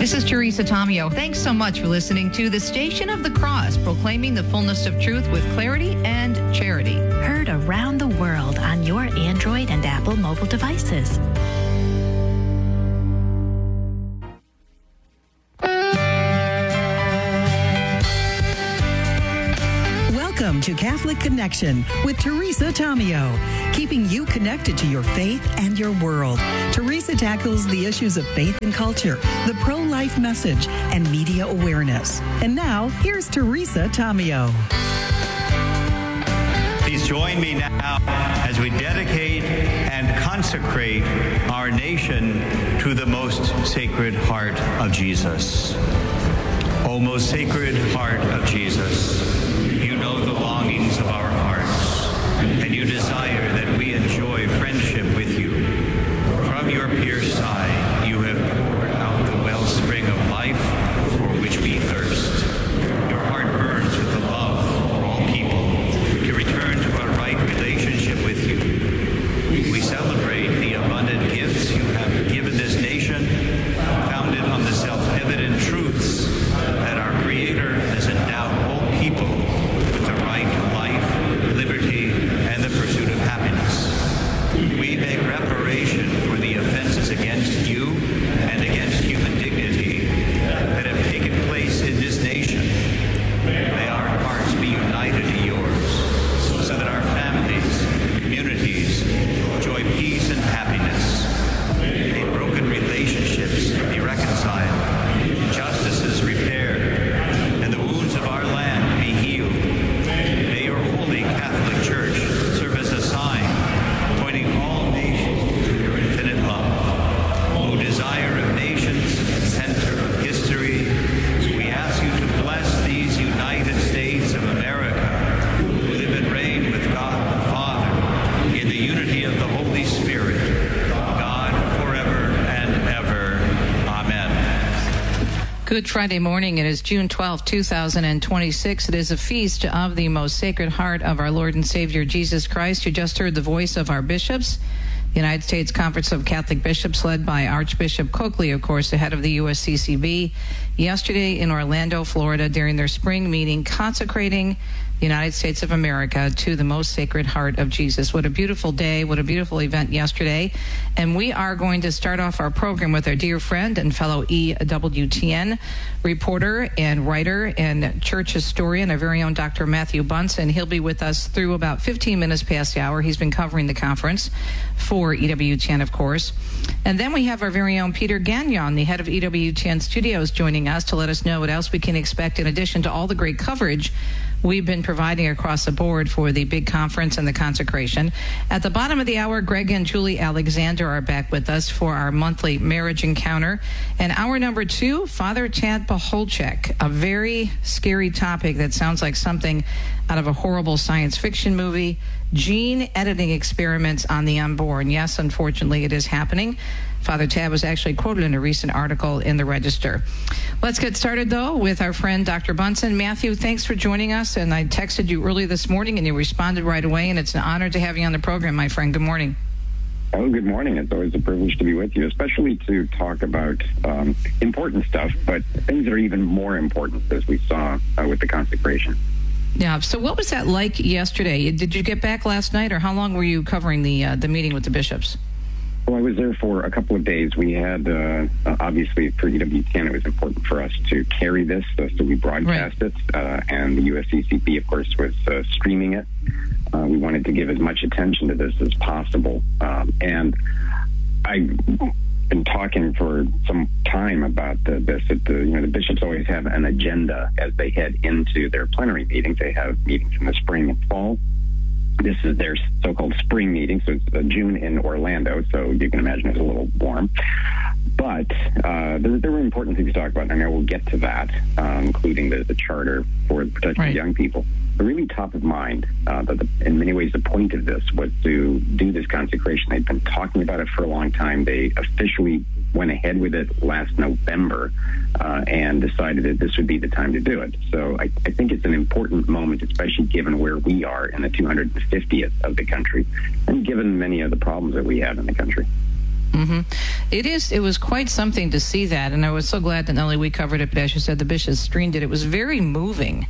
This is Teresa Tomeo. Thanks so much for listening to the Station of the Cross, proclaiming the fullness of truth with clarity and charity. Heard around the world on your Android and Apple mobile devices. Welcome to Catholic Connection with Teresa Tomeo, keeping you connected to your faith and your world. Teresa tackles the issues of faith and culture, the pro-life message, and media awareness. And now, here's Teresa Tomeo. Please join me now as we dedicate and consecrate our nation to the most sacred heart of Jesus. O most sacred heart of Jesus, you know the longings of our hearts, and you desire that we enjoy friendship with you. From your pierced side, you have poured out the wellspring of life for which we thirst. Your heart burns with the love for all people to return to a right relationship with you. We celebrate the abundant gifts you have given this nation, founded on the self-evident truths that our Creator has endowed all people with the right to life, liberty, and the pursuit of happiness. We make reparation for the offenses against you and against human dignity that have taken place in this nation. May our hearts be united to yours, so that our families and communities enjoy peace and happiness. May broken relationships be reconciled, injustices repaired, and the wounds of our land be healed. May your holy Catholic Church serve as a sign pointing all nations to your infinite love. O desire of nations, center of history, we ask you to bless these United States of America, who live and reign with God the Father in the unity of the Holy Spirit, God forever and ever. Amen. Good Friday morning. It is June 12, 2026. It is a feast of the most sacred heart of our Lord and Savior Jesus Christ. You just heard the voice of our bishops. The United States Conference of Catholic Bishops, led by Archbishop Coakley, of course, the head of the USCCB, yesterday in Orlando, Florida, during their spring meeting, consecrating the United States of America to the most sacred heart of Jesus. What a beautiful day. What a beautiful event yesterday. And we are going to start off our program with our dear friend and fellow EWTN reporter and writer and church historian, our very own Dr. Matthew Bunson. He'll be with us through about 15 minutes past the hour. He's been covering the conference for EWTN, of course. And then we have our very own Peter Gagnon, the head of EWTN Studios, joining us to let us know what else we can expect in addition to all the great coverage we've been providing across the board for the big conference and the consecration. At the bottom of the hour, Greg and Julie Alexander are back with us for our monthly marriage encounter. And hour number 2, Father Tad Pacholczyk, a very scary topic that sounds like something out of a horrible science fiction movie. Gene editing experiments on the unborn. Yes, unfortunately, it is happening. Father Tad was actually quoted in a recent article in the Register. Let's get started, though, with our friend Dr. Bunson. Matthew, thanks for joining us. And I texted you early this morning, and you responded right away. And it's an honor to have you on the program, my friend. Good morning. Oh, good morning. It's always a privilege to be with you, especially to talk about important stuff, but things that are even more important, as we saw with the consecration. Yeah. So what was that like yesterday? Did you get back last night, or how long were you covering the meeting with the bishops? Well, I was there for a couple of days. We had, obviously, for EWTN, it was important for us to carry this, so we broadcast it, and the USCCB, of course, was streaming it. We wanted to give as much attention to this as possible. And I've been talking for some time about this. The bishops always have an agenda as they head into their plenary meetings. They have meetings in the spring and fall. This is their so-called spring meeting, so it's June in Orlando, so you can imagine it's a little warm. But there were important things to talk about, and I know we'll get to that, including the charter for the protection of young people. But really top of mind, in many ways the point of this was to do this consecration. They'd been talking about it for a long time. They officially went ahead with it last November and decided that this would be the time to do it. So I think it's an important moment, especially given where we are in the 250th of the country and given many of the problems that we have in the country. Mm-hmm. It was quite something to see that, and I was so glad that not only we covered it, but as you said, the bishops streamed it. It was very moving.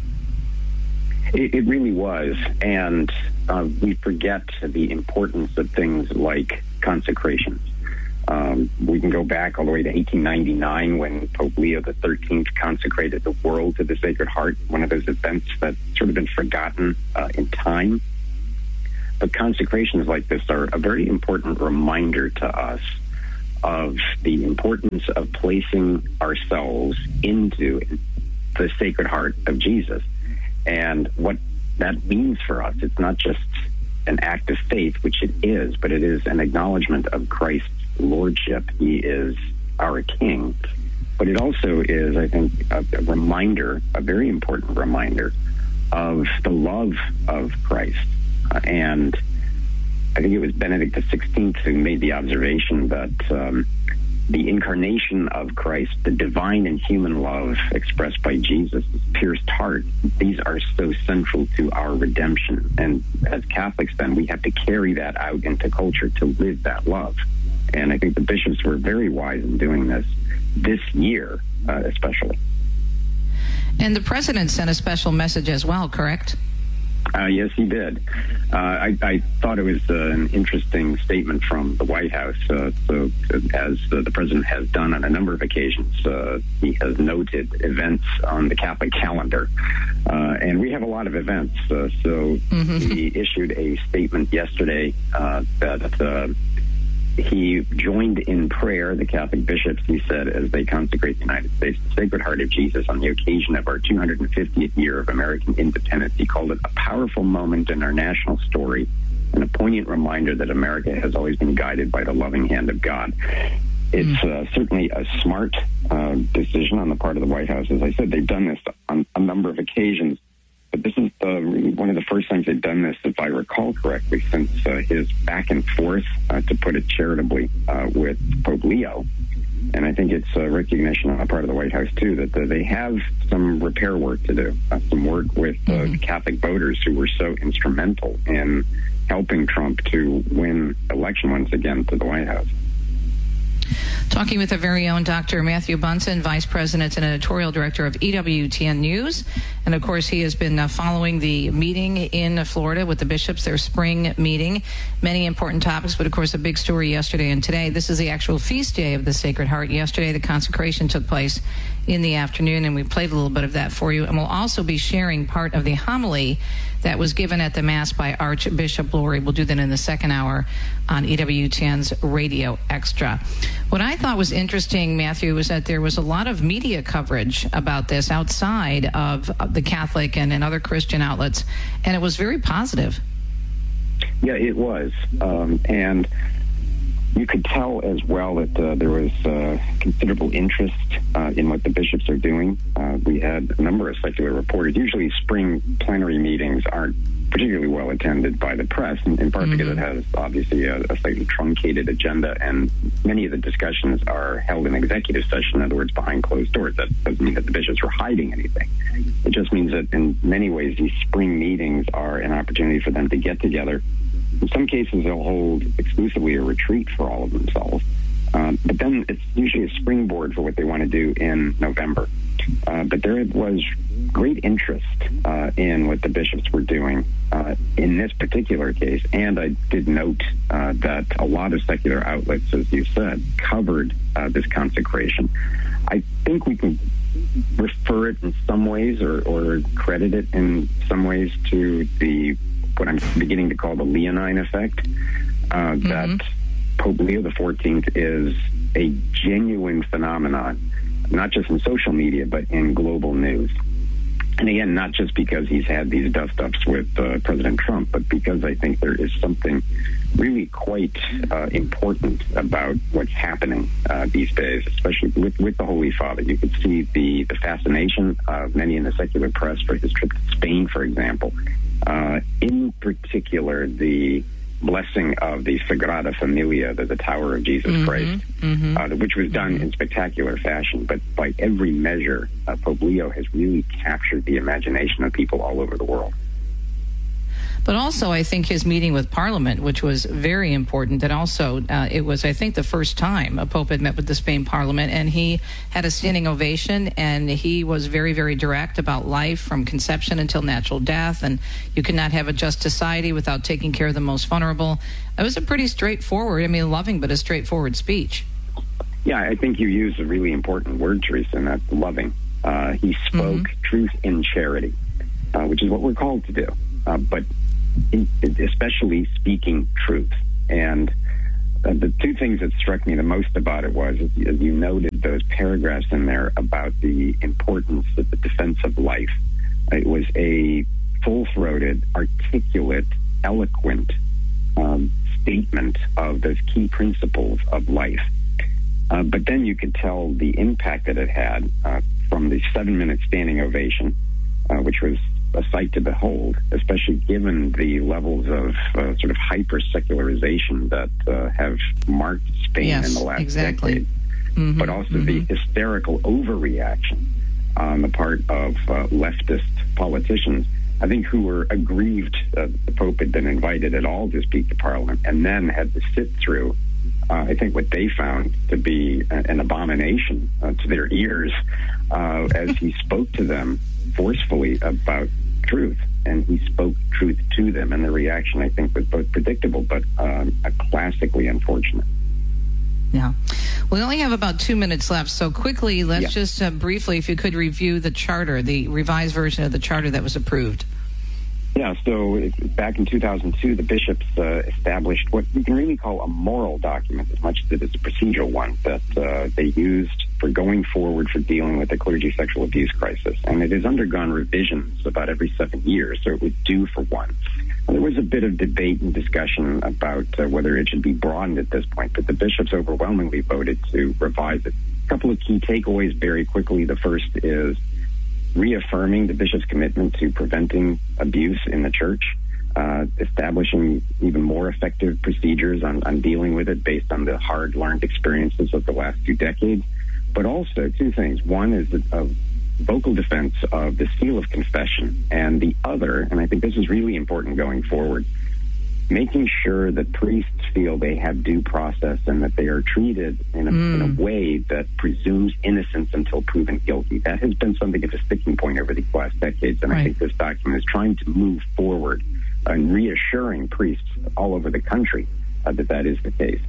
It really was, and we forget the importance of things like consecrations. We can go back all the way to 1899 when Pope Leo XIII consecrated the world to the Sacred Heart, one of those events that's sort of been forgotten in time. But consecrations like this are a very important reminder to us of the importance of placing ourselves into the Sacred Heart of Jesus and what that means for us. It's not just an act of faith, which it is, but it is an acknowledgement of Christ's lordship. He is our King. But it also is, I think, a reminder, a very important reminder of the love of Christ. And I think it was Benedict XVI who made the observation that the incarnation of Christ, the divine and human love expressed by Jesus' pierced heart, these are so central to our redemption. And as Catholics, then, we have to carry that out into culture to live that love. And I think the bishops were very wise in doing this year, especially. And the president sent a special message as well, correct? Yes, he did. I thought it was an interesting statement from the White House. So as the president has done on a number of occasions, he has noted events on the Catholic calendar. And we have a lot of events. He issued a statement yesterday that he joined in prayer, the Catholic bishops, he said, as they consecrate the United States, the Sacred Heart of Jesus, on the occasion of our 250th year of American independence. He called it a powerful moment in our national story and a poignant reminder that America has always been guided by the loving hand of God. It's certainly a smart decision on the part of the White House. As I said, they've done this on a number of occasions. But this is one of the first times they've done this, if I recall correctly, since his back and forth, to put it charitably, with Pope Leo. And I think it's a recognition on the part of the White House, too, that they have some repair work to do, some work with Catholic voters who were so instrumental in helping Trump to win election once again to the White House. Talking with our very own Dr. Matthew Bunson, Vice President and Editorial Director of EWTN News. And, of course, he has been following the meeting in Florida with the bishops, their spring meeting. Many important topics, but, of course, a big story yesterday and today. This is the actual feast day of the Sacred Heart. Yesterday, the consecration took place in the afternoon, and we played a little bit of that for you. And we'll also be sharing part of the homily that was given at the Mass by Archbishop Lurie. We'll do that in the second hour on EWTN's Radio Extra. What I thought was interesting, Matthew, was that there was a lot of media coverage about this outside of the Catholic and other Christian outlets, and it was very positive. Yeah, it was. And you could tell as well that there was considerable interest in what the bishops are doing. We had a number of secular reporters. Usually spring plenary meetings aren't particularly well attended by the press, in part because it has obviously a slightly truncated agenda, and many of the discussions are held in executive session, in other words, behind closed doors. That doesn't mean that the bishops are hiding anything. It just means that in many ways these spring meetings are an opportunity for them to get together. In some cases, they'll hold exclusively a retreat for all of themselves. But then it's usually a springboard for what they want to do in November. But there was great interest in what the bishops were doing in this particular case. And I did note that a lot of secular outlets, as you said, covered this consecration. I think we can refer it in some ways or credit it in some ways to what I'm beginning to call the Leonine effect, that Pope Leo XIV is a genuine phenomenon, not just in social media, but in global news. And again, not just because he's had these dust-ups with President Trump, but because I think there is something really quite important about what's happening these days, especially with the Holy Father. You could see the fascination of many in the secular press for his trip to Spain, for example. In particular, the blessing of the Sagrada Familia, the Tower of Jesus Christ, which was done in spectacular fashion. But by every measure, Pope Leo has really captured the imagination of people all over the world. But also, I think his meeting with Parliament, which was very important, and also it was, I think, the first time a pope had met with the Spain Parliament, and he had a standing ovation, and he was very, very direct about life from conception until natural death, and you cannot have a just society without taking care of the most vulnerable. It was a pretty straightforward, loving, but a straightforward speech. Yeah, I think you used a really important word, Teresa, and that's loving. He spoke truth in charity, which is what we're called to do, but especially speaking truth. And the two things that struck me the most about it was, as you noted, those paragraphs in there about the importance of the defense of life. It was a full-throated, articulate, eloquent statement of those key principles of life. But then you could tell the impact that it had from the 7-minute standing ovation, which was a sight to behold, especially given the levels of sort of hyper-secularization that have marked Spain in the last decade. But also the hysterical overreaction on the part of leftist politicians, I think, who were aggrieved that the Pope had been invited at all to speak to Parliament, and then had to sit through I think what they found to be an abomination to their ears as he spoke to them forcefully about truth. And he spoke truth to them. And the reaction, I think, was both predictable but classically unfortunate. Yeah. We only have about 2 minutes left. So quickly, let's just briefly, if you could review the charter, the revised version of the charter that was approved. Yeah, so back in 2002, the bishops established what we can really call a moral document as much as it is a procedural one that they used for going forward for dealing with the clergy sexual abuse crisis. And it has undergone revisions about every 7 years, so it was due for one. And there was a bit of debate and discussion about whether it should be broadened at this point, but the bishops overwhelmingly voted to revise it. A couple of key takeaways very quickly. The first is reaffirming the bishop's commitment to preventing abuse in the church, establishing even more effective procedures on dealing with it based on the hard-learned experiences of the last 2 decades. But also two things. One is a vocal defense of the seal of confession, and the other, and I think this is really important going forward, making sure that priests feel they have due process and that they are treated in a way that presumes innocence until proven guilty. That has been something of a sticking point over the last decades, and I think this document is trying to move forward and reassuring priests all over the country that is the case.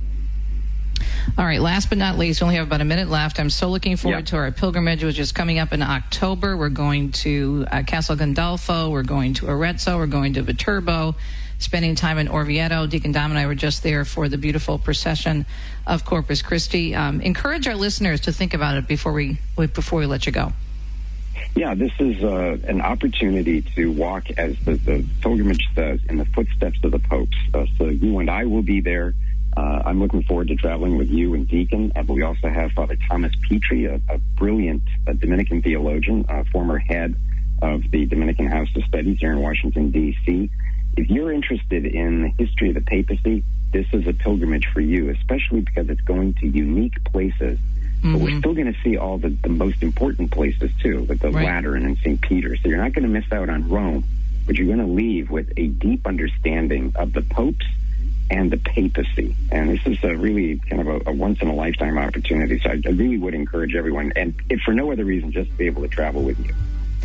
All right, last but not least, we only have about a minute left. I'm so looking forward to our pilgrimage, which is coming up in October. We're going to Castel Gandolfo, we're going to Arezzo, we're going to Viterbo, spending time in Orvieto. Deacon Dom and I were just there for the beautiful procession of Corpus Christi. Encourage our listeners to think about it before we let you go. Yeah, this is an opportunity to walk, as the pilgrimage says, in the footsteps of the popes. So you and I will be there. I'm looking forward to traveling with you and Deacon. But we also have Father Thomas Petrie, a brilliant Dominican theologian, former head of the Dominican House of Studies here in Washington, D.C. If you're interested in the history of the papacy, this is a pilgrimage for you, especially because it's going to unique places. But we're still going to see all the most important places, too, like the Lateran and St. Peter. So you're not going to miss out on Rome, but you're going to leave with a deep understanding of the popes and the papacy. And this is a really kind of a once-in-a-lifetime opportunity. So I really would encourage everyone, and if for no other reason, just to be able to travel with you.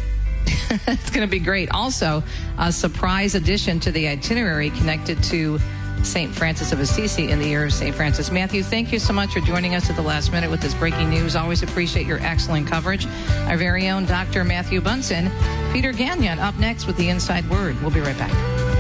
It's going to be great. Also, a surprise addition to the itinerary connected to St. Francis of Assisi in the year of St. Francis. Matthew, thank you so much for joining us at the last minute with this breaking news. Always appreciate your excellent coverage. Our very own Dr. Matthew Bunson. Peter Gagnon up next with the Inside Word. We'll be right back.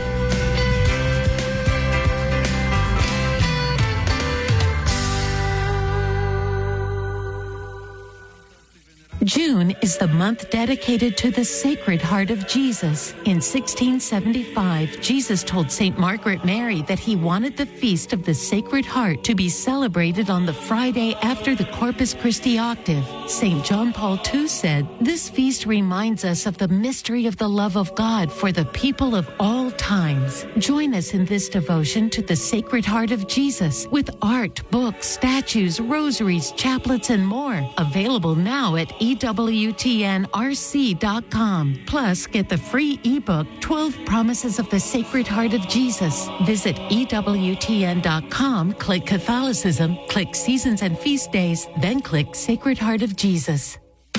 June is the month dedicated to the Sacred Heart of Jesus. In 1675, Jesus told St. Margaret Mary that he wanted the Feast of the Sacred Heart to be celebrated on the Friday after the Corpus Christi octave. St. John Paul II said, "This feast reminds us of the mystery of the love of God for the people of all times." Join us in this devotion to the Sacred Heart of Jesus with art, books, statues, rosaries, chaplets, and more. Available now at EWTNRC.com. Plus, get the free ebook, 12 Promises of the Sacred Heart of Jesus. Visit EWTN.com, click Catholicism, click Seasons and Feast Days, then click Sacred Heart of Jesus.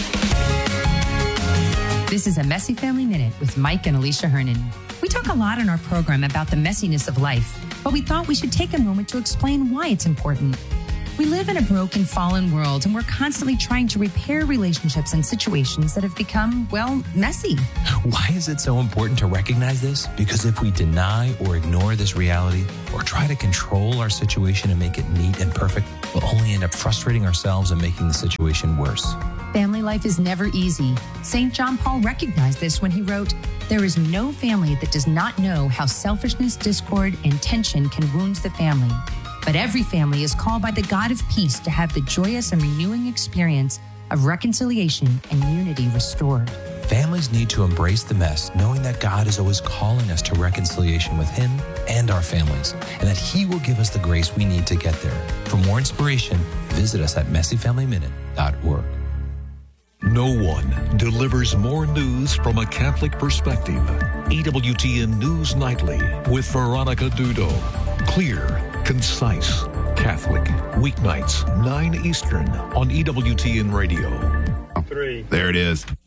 This is a Messy Family Minute with Mike and Alicia Hernan. We talk a lot in our program about the messiness of life, but we thought we should take a moment to explain why it's important. We live in a broken, fallen world, and we're constantly trying to repair relationships and situations that have become, well, messy. Why is it so important to recognize this? Because if we deny or ignore this reality, or try to control our situation and make it neat and perfect, we'll only end up frustrating ourselves and making the situation worse. Family life is never easy. St. John Paul recognized this when he wrote, "There is no family that does not know how selfishness, discord, and tension can wound the family. But every family is called by the God of peace to have the joyous and renewing experience of reconciliation and unity restored." Families need to embrace the mess, knowing that God is always calling us to reconciliation with Him and our families, and that He will give us the grace we need to get there. For more inspiration, visit us at messyfamilyminute.org. No one delivers more news from a Catholic perspective. EWTN News Nightly with Veronica Dudo. Clear, concise, Catholic. Weeknights, 9 Eastern on EWTN Radio. There it is.